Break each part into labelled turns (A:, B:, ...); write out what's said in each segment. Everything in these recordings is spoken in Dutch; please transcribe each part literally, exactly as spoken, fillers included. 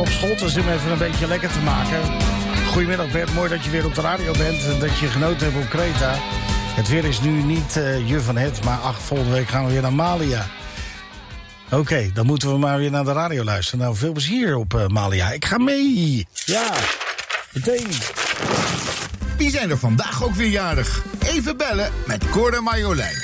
A: Rob Scholters om even een beetje lekker te maken. Goedemiddag Bert, mooi dat je weer op de radio bent en dat je genoten hebt op Kreta. Het weer is nu niet uh, je van het, maar ach, volgende week gaan we weer naar Malia. Oké, okay, dan moeten we maar weer naar de radio luisteren. Nou, veel plezier op uh, Malia. Ik ga mee. Ja, meteen.
B: Wie zijn er vandaag ook weer jarig? Even bellen met Cor en Marjolein.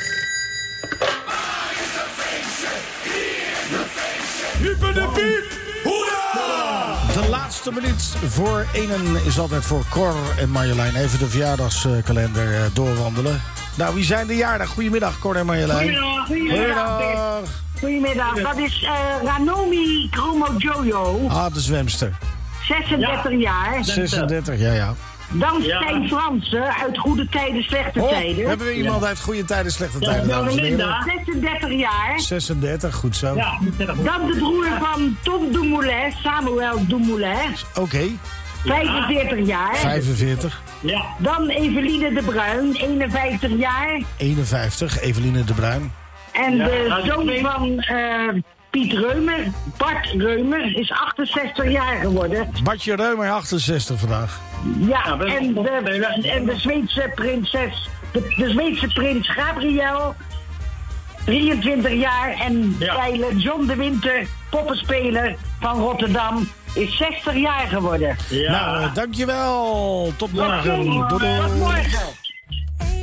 C: Hyper de piep! Hoera!
A: De laatste minuut voor enen is altijd voor Cor en Marjolein. Even de verjaardagskalender uh, doorwandelen. Nou, wie zijn de jarig? Goedemiddag, Cor en Marjolein.
D: Goedemiddag. Goedemiddag. Goedemiddag. Dat is uh, Ranomi Kromowidjojo.
A: Ah, de zwemster.
D: zesendertig ja. jaar.
A: zesendertig, ja, ja.
D: Dan Stijn Fransen uit Goede Tijden, Slechte
A: oh,
D: Tijden.
A: Hebben we iemand ja. uit Goede Tijden, Slechte
D: ja,
A: Tijden, dames en heren?
D: zesendertig jaar.
A: zesendertig, goed zo. Ja,
D: dan de broer van Tom Dumoulin, Samuel Dumoulin.
A: Oké. Okay.
D: vijfenveertig jaar.
A: vijfenveertig.
D: Ja. Dan Eveline de Bruin, eenenvijftig jaar.
A: eenenvijftig, Eveline de Bruin.
D: En ja, de zoon van uh, Piet Reumer, Bart Reumer, is achtenzestig jaar geworden.
A: Bartje Reumer, achtenzestig vandaag.
D: Ja, en de, en de Zweedse prinses, de, de Zweedse prins Gabriel, drieëntwintig jaar. En ja. John de Winter, poppenspeler van Rotterdam, is zestig jaar geworden.
A: Ja. Nou, uh, dankjewel. Tot morgen.
D: Tot morgen.